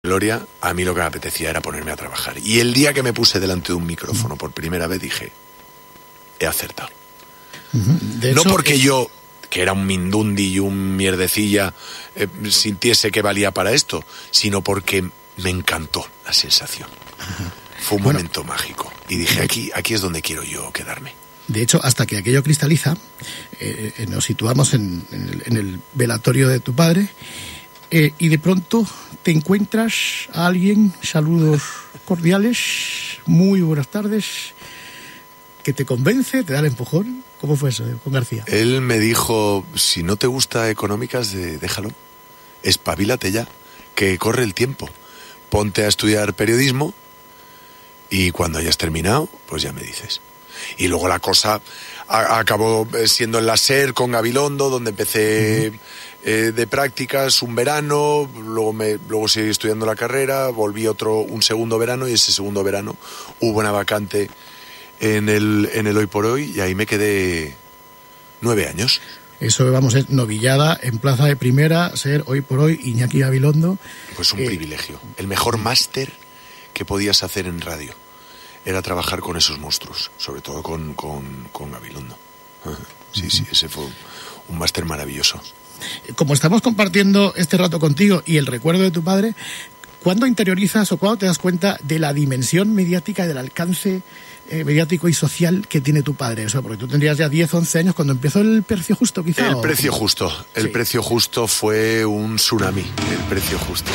Gloria, a mí lo que me apetecía era ponerme a trabajar. Y el día que me puse delante de un micrófono por primera vez dije, he acertado. De no hecho, porque yo, que era un mindundi y un mierdecilla, sintiese que valía para esto, sino porque me encantó la sensación. Fue un momento mágico. Y dije, aquí es donde quiero yo quedarme. De hecho, hasta que aquello cristaliza, nos situamos en el velatorio de tu padre, y de pronto te encuentras a alguien, saludos cordiales, muy buenas tardes, que te convence, te da el empujón. ¿Cómo fue eso con García? Él me dijo, si no te gusta Económicas, déjalo, espabilate ya, que corre el tiempo, ponte a estudiar periodismo y cuando hayas terminado, pues ya me dices. Y luego la cosa acabó siendo en la SER con Gabilondo, donde empecé de prácticas un verano, luego seguí estudiando la carrera, volví un segundo verano, y ese segundo verano hubo una vacante en el Hoy por Hoy, y ahí me quedé 9 años. Eso, vamos, es novillada en plaza de primera, ser Hoy por Hoy, Iñaki Gabilondo. Pues un privilegio. El mejor máster que podías hacer en radio era trabajar con esos monstruos, sobre todo con Gabilondo. Sí, ese fue un máster maravilloso. Como estamos compartiendo este rato contigo y el recuerdo de tu padre, ¿cuándo interiorizas o cuándo te das cuenta de la dimensión mediática y del alcance mediático y social que tiene tu padre? O sea, porque tú tendrías ya 10, 11 años cuando empezó el Precio Justo, quizá. El Precio Justo fue un tsunami, el Precio Justo.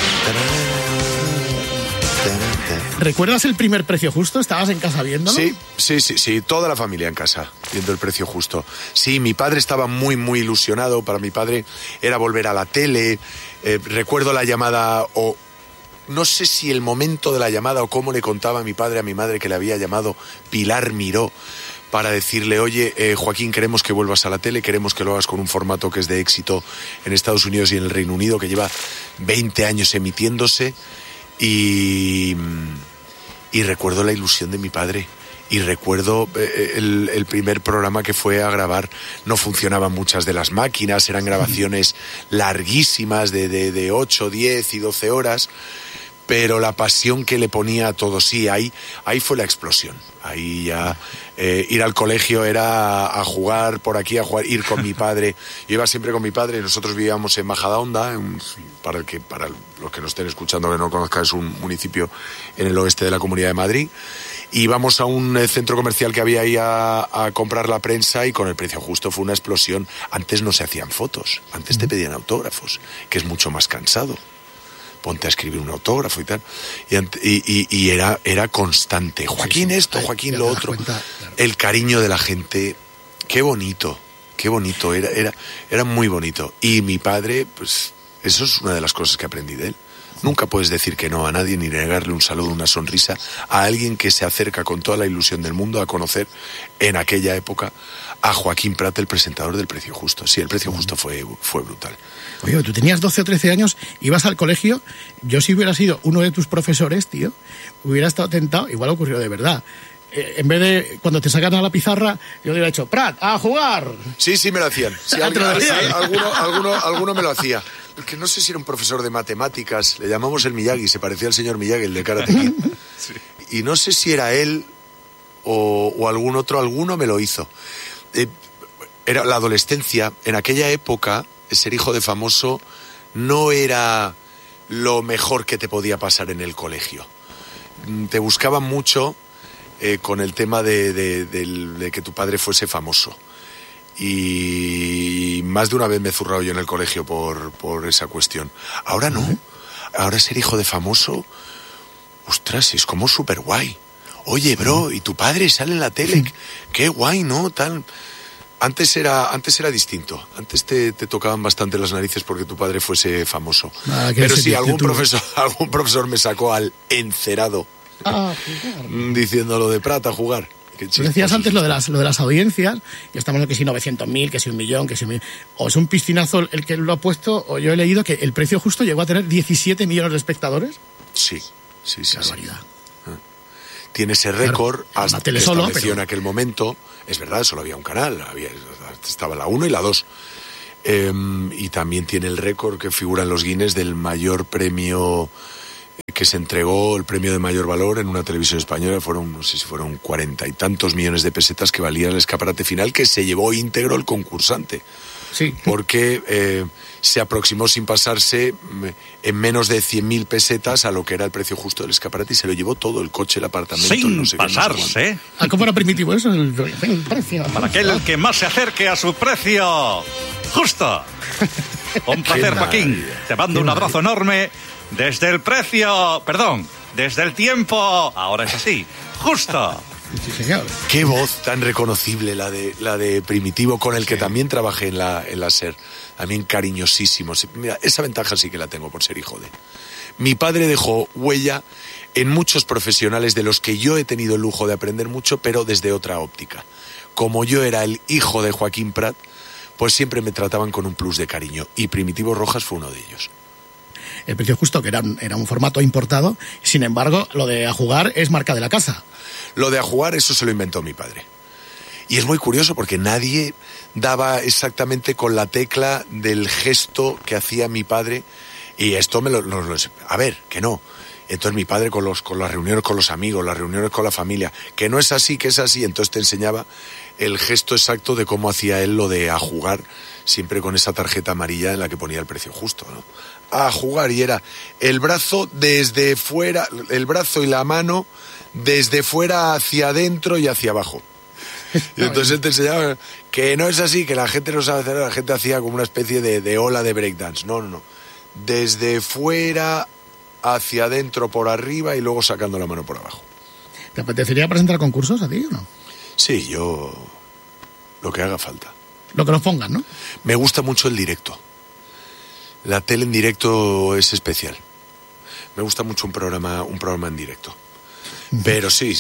¿Recuerdas el primer Precio Justo? ¿Estabas en casa viéndolo? Sí, toda la familia en casa viendo el Precio Justo. Sí, mi padre estaba muy, muy ilusionado. Para mi padre era volver a la tele. Recuerdo la llamada, o no sé si el momento de la llamada o cómo le contaba mi padre a mi madre que le había llamado Pilar Miró para decirle, oye, Joaquín, queremos que vuelvas a la tele, queremos que lo hagas con un formato que es de éxito en Estados Unidos y en el Reino Unido, que lleva 20 años emitiéndose. Y recuerdo la ilusión de mi padre, y recuerdo el primer programa que fue a grabar. No funcionaban muchas de las máquinas, eran grabaciones larguísimas de 8, 10 y 12 horas, pero la pasión que le ponía a todo, sí, ahí fue la explosión. Ahí ya ir al colegio era a jugar por aquí, ir con mi padre. Yo iba siempre con mi padre. Nosotros vivíamos en Majadahonda, para los que nos estén escuchando que no conozcan, es un municipio en el oeste de la Comunidad de Madrid. Íbamos a un centro comercial que había ahí a comprar la prensa, y con el Precio Justo fue una explosión. Antes no se hacían fotos, antes te pedían autógrafos, que es mucho más cansado. Ponte a escribir un autógrafo y tal. Y era constante. Joaquín esto, Joaquín lo otro. El cariño de la gente. Qué bonito. Era muy bonito. Y mi padre, pues eso es una de las cosas que aprendí de él. Nunca puedes decir que no a nadie, ni negarle un saludo, una sonrisa a alguien que se acerca con toda la ilusión del mundo a conocer en aquella época a Joaquín Prat, el presentador del Precio Justo. Sí, el Precio Justo fue brutal. Oye, tú tenías 12 o 13 años, ibas al colegio. Yo, si hubiera sido uno de tus profesores, tío, hubiera estado tentado, igual ocurrió de verdad. En vez de, cuando te sacan a la pizarra, yo le hubiera dicho, Prat, a jugar. Sí, me lo hacían. Sí, alguno me lo hacía. Que no sé si era un profesor de matemáticas, le llamamos el Miyagi, se parecía al señor Miyagi, el de Karate Kid. Sí. Y no sé si era él o algún otro, alguno me lo hizo. Era la adolescencia. En aquella época, ser hijo de famoso no era lo mejor que te podía pasar en el colegio. Te buscaban mucho con el tema de que tu padre fuese famoso. Y más de una vez me he zurrado yo en el colegio por esa cuestión. Ahora no. Ahora ser hijo de famoso, ostras, es como súper guay. Oye, bro, y tu padre sale en la tele. Qué guay, ¿no? Tal. Antes era distinto. Antes te tocaban bastante las narices porque tu padre fuese famoso. Pero sí, algún profesor me sacó al encerado diciendo lo de Prat, a jugar. Tú decías antes lo de las audiencias, y estamos en que si 900.000, que si 1 millón, que si 1 millón. O es un piscinazo el que lo ha puesto, o yo he leído que el Precio Justo llegó a tener 17 millones de espectadores. Sí. Barbaridad. Tiene ese récord, claro, hasta que estableció en aquel momento. Es verdad, solo había un canal, estaba la 1 y la 2. Y también tiene el récord que figura en los Guinness del mayor premio que se entregó el premio de mayor valor en una televisión española. No sé si fueron 40 y tantos millones de pesetas que valía el escaparate final, que se llevó íntegro el concursante. Sí. Porque se aproximó sin pasarse en menos de 100.000 pesetas a lo que era el precio justo del escaparate, y se lo llevó todo, el coche, el apartamento. Sin no sé pasarse. ¿Cómo era primitivo eso? El precio. Para aquel que más se acerque a su precio justo. Un placer, Joaquín. Te mando un abrazo enorme desde el precio, perdón, desde el tiempo. Ahora es así, justo. Sí, señor. Qué voz tan reconocible la de Primitivo, con el que también trabajé en la SER. También cariñosísimo. Mira, esa ventaja sí que la tengo por ser hijo de. Mi padre dejó huella en muchos profesionales de los que yo he tenido el lujo de aprender mucho, pero desde otra óptica. Como yo era el hijo de Joaquín Prat, pues siempre me trataban con un plus de cariño, y Primitivo Rojas fue uno de ellos. El precio justo, que era un formato importado, sin embargo, lo de a jugar es marca de la casa. Lo de a jugar, eso se lo inventó mi padre. Y es muy curioso porque nadie daba exactamente con la tecla del gesto que hacía mi padre, y esto a ver, que no. Entonces mi padre con las reuniones con los amigos, las reuniones con la familia, que no es así, que es así, entonces te enseñaba el gesto exacto de cómo hacía él lo de a jugar, siempre con esa tarjeta amarilla en la que ponía el precio justo, ¿no? A jugar, y era el brazo desde fuera, el brazo y la mano desde fuera hacia adentro y hacia abajo. Y entonces él te enseñaba que no es así, que la gente no sabe hacer, la gente hacía como una especie de ola de breakdance. No. Desde fuera hacia adentro por arriba y luego sacando la mano por abajo. ¿Te apetecería presentar concursos a ti o no? Sí, yo lo que haga falta. Lo que nos pongan, ¿no? Me gusta mucho el directo. La tele en directo es especial. Me gusta mucho un programa en directo. Pero sí,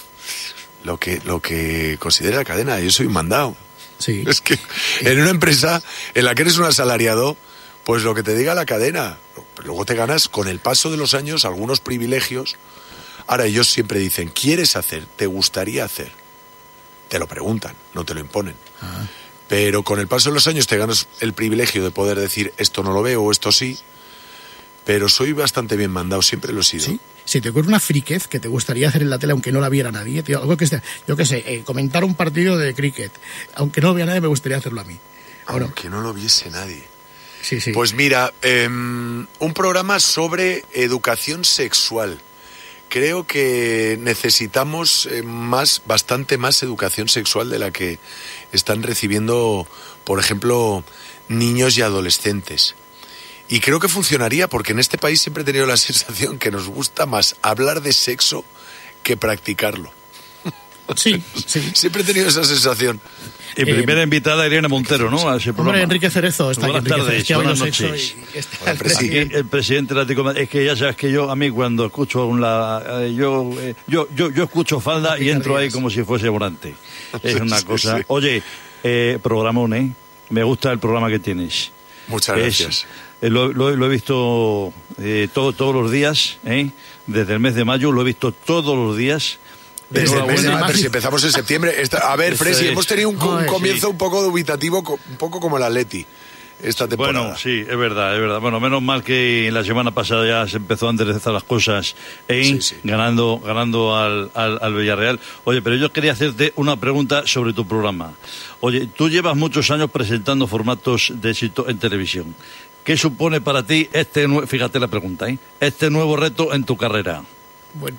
lo que considere la cadena, yo soy un mandado. Sí. Es que en una empresa en la que eres un asalariado, pues lo que te diga la cadena. Luego te ganas con el paso de los años algunos privilegios. Ahora ellos siempre dicen, ¿quieres hacer? ¿Te gustaría hacer? Te lo preguntan, no te lo imponen. Pero con el paso de los años te ganas el privilegio de poder decir, esto no lo veo o esto sí. Pero soy bastante bien mandado, siempre lo he sido. ¿Sí? Si te ocurre una friquez que te gustaría hacer en la tele aunque no la viera nadie, tío, algo que esté, yo qué sé, comentar un partido de cricket, aunque no lo vea nadie, me gustaría hacerlo a mí. Aunque no lo viese nadie. Sí. Pues mira, un programa sobre educación sexual. Creo que necesitamos bastante más educación sexual de la que están recibiendo, por ejemplo, niños y adolescentes. Y creo que funcionaría porque en este país siempre he tenido la sensación que nos gusta más hablar de sexo que practicarlo. Sí. Siempre he tenido esa sensación. Y primera invitada Irene Montero, ¿no? A ese programa. Hombre, Enrique Cerezo está Buenas aquí. tardes, buenas noches. Aquí el presidente del Atlético de Madrid. Es que ya sabes que a mí cuando escucho yo escucho falda y entro ahí como si fuese volante. Es una cosa. Sí. Oye, programón, ¿eh? Me gusta el programa que tienes. Muchas gracias. Lo he visto todos los días, desde el mes de mayo, lo he visto todos los días. Desde el mes de mayo, si empezamos en septiembre. A ver, Fresi, hemos tenido un comienzo un poco dubitativo, un poco como el Atleti esta temporada. Bueno, sí, es verdad. Bueno, menos mal que la semana pasada ya se empezó a enderezar las cosas, ganando al Villarreal. Oye, pero yo quería hacerte una pregunta sobre tu programa. Oye, tú llevas muchos años presentando formatos de éxito en televisión. ¿Qué supone para ti fíjate la pregunta, este nuevo reto en tu carrera? Bueno.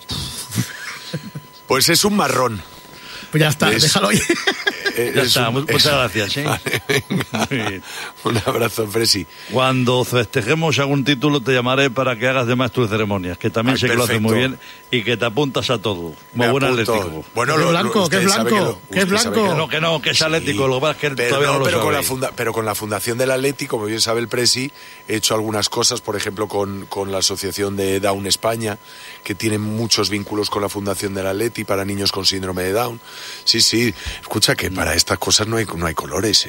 Pues es un marrón. Pues ya está, déjalo ahí. Ya está, muchas gracias. Vale, un abrazo, Fresi. Cuando festejemos algún título te llamaré para que hagas de maestro de ceremonias, que también sé que lo haces muy bien y que te apuntas a todo. Muy buen atlético. Bueno, ¿qué es blanco? ¿Qué es blanco? Que es atlético, lo que pasa es que todavía no lo sabe. Pero con la fundación del Atlético, como bien sabe el Presi, he hecho algunas cosas, por ejemplo, con la asociación de Down España, que tiene muchos vínculos con la fundación del Atleti para niños con síndrome de Down. Sí, escucha que para estas cosas no hay colores,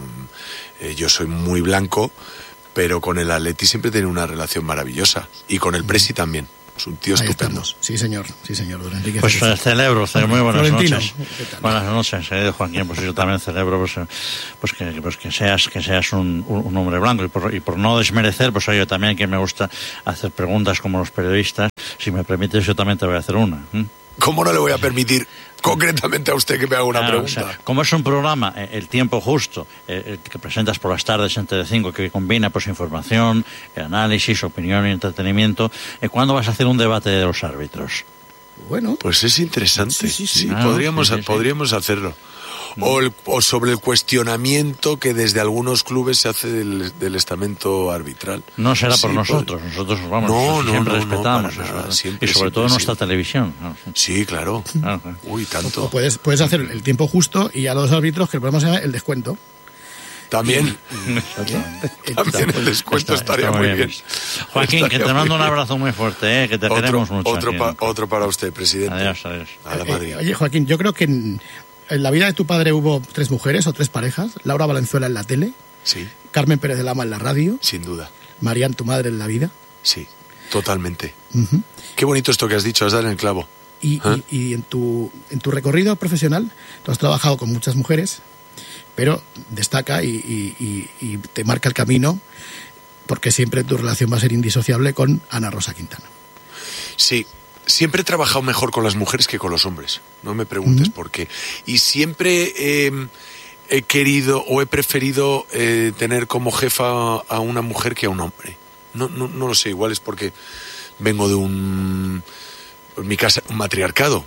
yo soy muy blanco, pero con el Atleti siempre he tenido una relación maravillosa, y con el Presi también. Es un tío Ahí estupendo. estamos. Sí, señor, don Enrique. Pues celebro, muy buenas Florentino, noches. ¿qué tal? Buenas noches, Joaquín, pues yo también celebro pues que seas un hombre blanco y por no desmerecer, pues yo también que me gusta hacer preguntas como los periodistas, si me permites yo también te voy a hacer una. ¿Cómo no le voy a permitir concretamente a usted que me haga una pregunta? O sea, como es un programa, El Tiempo Justo, que presentas por las tardes en Telecinco, que combina pues información, análisis, opinión y entretenimiento, ¿cuándo vas a hacer un debate de los árbitros? Bueno, pues es interesante. Sí, podríamos hacerlo. O sobre el cuestionamiento que desde algunos clubes se hace del estamento arbitral. No será por nosotros, vamos, siempre respetamos nada, eso. Siempre, y sobre todo nuestra televisión. Sí, claro. Uy, tanto. O puedes hacer el tiempo justo y a los árbitros que el programa se llama El Descuento. También el descuento estaría muy bien. Joaquín, que te mando un abrazo muy fuerte, que te queremos mucho. Otro para usted, presidente. Adiós. A la Madrid. Oye, Joaquín, yo creo que en la vida de tu padre hubo 3 mujeres o 3 parejas. Laura Valenzuela en la tele. Sí. Carmen Pérez de Lama en la radio. Sin duda. Marian, tu madre, en la vida. Sí, totalmente. Uh-huh. Qué bonito esto que has dicho, has dado en el clavo. Y en tu recorrido profesional, tú has trabajado con muchas mujeres, pero destaca y te marca el camino, porque siempre tu relación va a ser indisociable con Ana Rosa Quintana. Sí. Siempre he trabajado mejor con las mujeres que con los hombres. No me preguntes por qué. Y siempre he querido o he preferido tener como jefa a una mujer que a un hombre. No lo sé, igual es porque vengo de en mi casa, un matriarcado.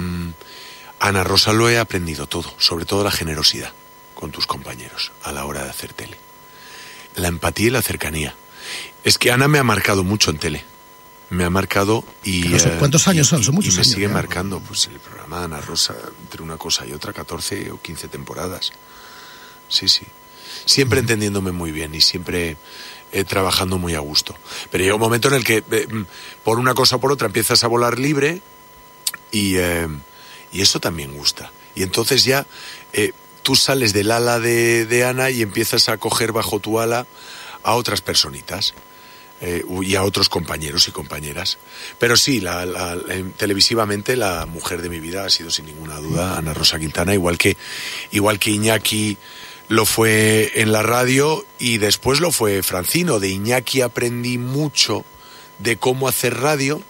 Ana Rosa lo he aprendido todo, sobre todo la generosidad con tus compañeros a la hora de hacer tele. La empatía y la cercanía. Es que Ana me ha marcado mucho en tele. Me ha marcado y... ¿Cuántos años son? Son muchos años. Y me sigue ya marcando, pues el programa de Ana Rosa, entre una cosa y otra, 14 o 15 temporadas. Sí. Siempre entendiéndome muy bien y siempre trabajando muy a gusto. Pero llega un momento en el que, por una cosa o por otra, empiezas a volar libre y eso también gusta. Y entonces ya tú sales del ala de Ana y empiezas a coger bajo tu ala a otras personitas. Y a otros compañeros y compañeras. Pero sí, televisivamente la mujer de mi vida ha sido sin ninguna duda Ana Rosa Quintana, igual que Iñaki lo fue en la radio y después lo fue Francino. De Iñaki aprendí mucho de cómo hacer radio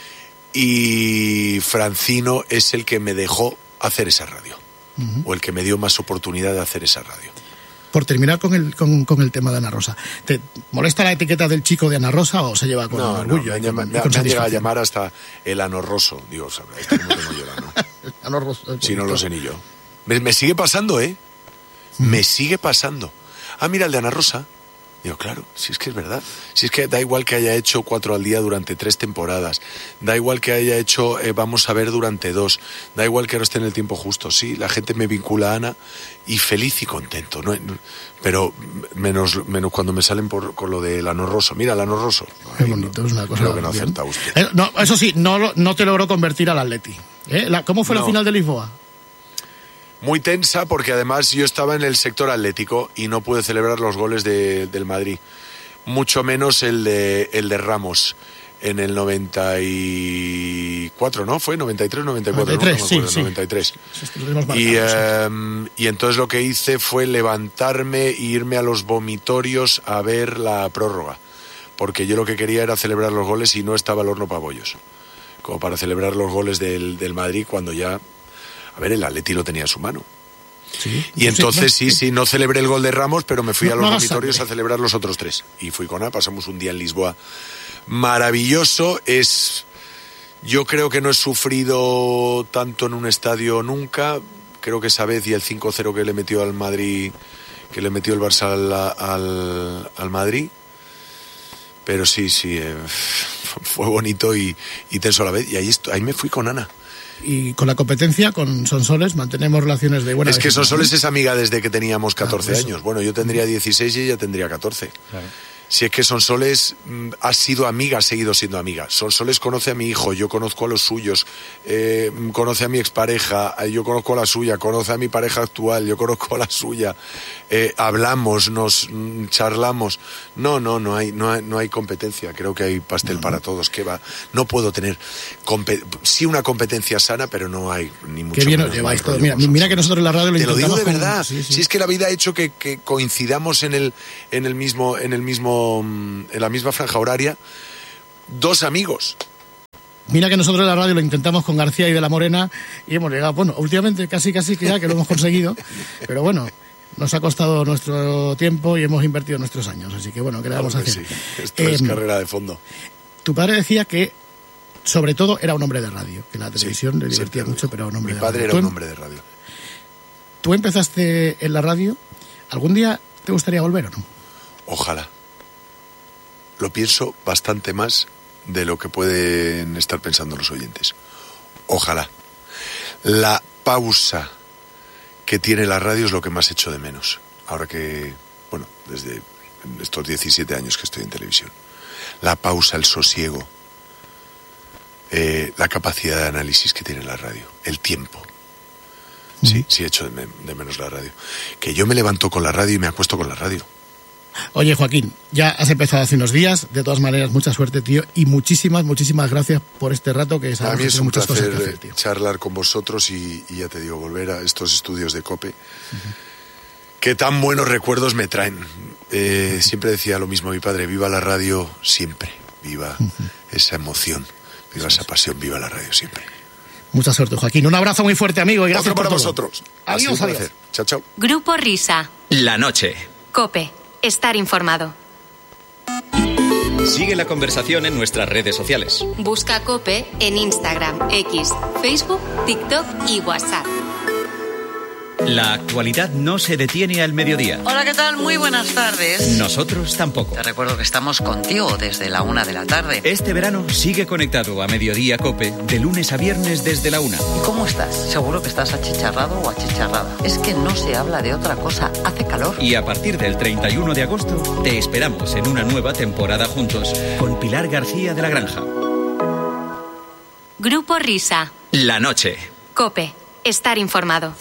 y Francino es el que me dejó hacer esa radio, o el que me dio más oportunidad de hacer esa radio. Por terminar con el tema de Ana Rosa, ¿te molesta la etiqueta del chico de Ana Rosa o se lleva con orgullo? Me han llegado a llamar hasta el anorroso. Digo, esto no tengo yo, ¿no? Anorroso, si no lo sé ni yo. Me sigue pasando, Me sigue pasando. Ah, mira, el de Ana Rosa. Digo, claro, si es que es verdad. Si es que da igual que haya hecho 4 al día durante 3 temporadas. Da igual que haya hecho Vamos a ver durante 2. Da igual que ahora esté en el tiempo justo. Sí, la gente me vincula a Ana y feliz y contento. ¿No? Pero menos cuando me salen con lo del anorroso. Mira, el anorroso. Qué bonito, es una cosa. Creo que no acerta usted. No, eso sí, no te logró convertir al Atleti. ¿Cómo fue la final de Lisboa? Muy tensa porque además yo estaba en el sector atlético y no pude celebrar los goles del Madrid. Mucho menos el de Ramos en el 94, ¿no? ¿Fue 93, 94? 93, no me acuerdo, sí. 93. Y entonces lo que hice fue levantarme e irme a los vomitorios a ver la prórroga. Porque yo lo que quería era celebrar los goles y no estaba el horno para bollos. Como para celebrar los goles del Madrid cuando ya... A ver, el Atleti lo tenía a su mano. Sí, y entonces sí, no celebré el gol de Ramos, pero me fui a los vomitorios a celebrar los otros 3. Y fui con Ana, pasamos un día en Lisboa maravilloso. Yo creo que no he sufrido tanto en un estadio nunca. Creo que esa vez y el 5-0 que le metió al Madrid, que le metió el Barça al Madrid. Pero sí, fue bonito y tenso a la vez. Y ahí me fui con Ana. Y con la competencia, con Sonsoles, mantenemos relaciones de buena... Es que Sonsoles es amiga desde que teníamos 14 años. Bueno, yo tendría 16 y ella tendría 14. Claro. Si es que Sonsoles ha sido amiga, ha seguido siendo amiga. Sonsoles conoce a mi hijo, yo conozco a los suyos, conoce a mi expareja, yo conozco a la suya, conoce a mi pareja actual, yo conozco a la suya. Hablamos, nos charlamos. No hay competencia. Creo que hay pastel para todos. ¿Qué va? No puedo tener sí una competencia sana, pero no hay ni mucho. Qué bien os lleváis todo. Mira que nosotros en la radio lo intentamos. Te lo digo de verdad. Sí. Si es que la vida ha hecho que coincidamos en la misma franja horaria, dos amigos. Mira que nosotros en la radio lo intentamos con García y de la Morena y hemos llegado, bueno, últimamente casi que ya que lo hemos conseguido, pero bueno, nos ha costado nuestro tiempo y hemos invertido nuestros años, así que bueno, ¿qué le vamos a hacer? Sí. Esto es carrera de fondo. Tu padre decía que sobre todo era un hombre de radio, que la televisión le divertía mucho, pero era un hombre de radio. Mi padre era un hombre de radio. ¿Tú empezaste en la radio? ¿Algún día te gustaría volver o no? Ojalá. Lo pienso bastante más de lo que pueden estar pensando los oyentes. Ojalá. La pausa que tiene la radio es lo que más echo de menos. Ahora que, bueno, desde estos 17 años que estoy en televisión. La pausa, el sosiego, la capacidad de análisis que tiene la radio, el tiempo. Sí echo de menos la radio. Que yo me levanto con la radio y me acuesto con la radio. Oye, Joaquín, ya has empezado hace unos días. De todas maneras, mucha suerte, tío. Y muchísimas gracias por este rato que sabemos. A mí es que un muchas placer cosas que hacer, tío. Charlar con vosotros y ya te digo, volver a estos estudios de COPE. Que tan buenos recuerdos me traen. Siempre decía lo mismo mi padre, viva la radio siempre. Viva esa emoción, viva esa pasión, viva la radio siempre. Mucha suerte, Joaquín. Un abrazo muy fuerte, amigo. Y gracias Otro para por todo. vosotros. Adiós, adiós. Chao, chao. Grupo Risa. La noche. COPE. Estar informado. Sigue la conversación en nuestras redes sociales. Busca COPE en Instagram, X, Facebook, TikTok y WhatsApp. La actualidad no se detiene al mediodía. Hola, ¿qué tal? Muy buenas tardes. Nosotros tampoco. Te recuerdo que estamos contigo desde la 1 de la tarde. Este verano sigue conectado a Mediodía COPE de lunes a viernes desde la 1. ¿Y cómo estás? Seguro que estás achicharrado o achicharrada. Es que no se habla de otra cosa. Hace calor. Y a partir del 31 de agosto te esperamos en una nueva temporada juntos con Pilar García de la Granja. Grupo Risa. La noche. COPE. Estar informado.